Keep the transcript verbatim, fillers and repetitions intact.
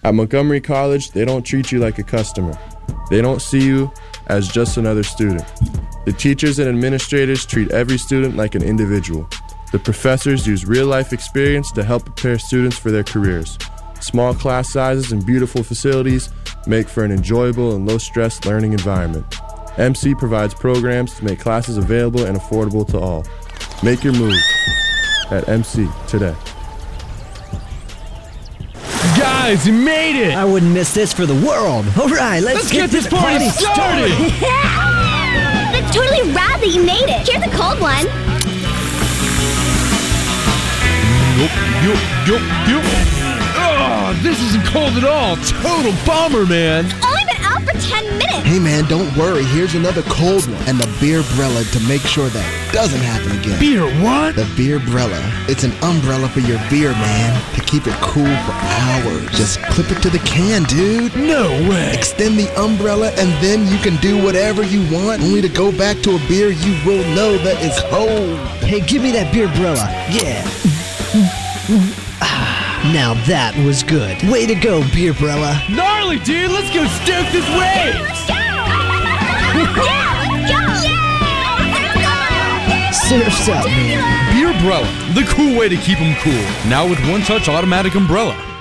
At Montgomery College, they don't treat you like a customer. They don't see you as just another student. The teachers and administrators treat every student like an individual. The professors use real-life experience to help prepare students for their careers. Small class sizes and beautiful facilities make for an enjoyable and low-stress learning environment. M C provides programs to make classes available and affordable to all. Make your move at M C today. Guys, you made it! I wouldn't miss this for the world. All right, let's, let's get, get this party, party started! started. That's totally rad that you made it. Here's a cold one. Yup, yup, yup, yup. Oh, this isn't cold at all. Total bomber, man. It's only been out for ten minutes. Hey, man, don't worry. Here's another cold one. And the Beerbrella to make sure that doesn't happen again. Beer what? The Beerbrella. It's an umbrella for your beer, man. To keep it cool for hours. Just clip it to the can, dude. No way. Extend the umbrella and then you can do whatever you want. Only to go back to a beer you will know that is cold. Hey, give me that Beerbrella. Yeah. Now that was good. Way to go, Beerbrella. Gnarly, dude. Let's go stoke this way. Yeah, let's go. Yeah, let's go. Surf's up, man. Beerbrella, the cool way to keep them cool. Now with one-touch automatic umbrella.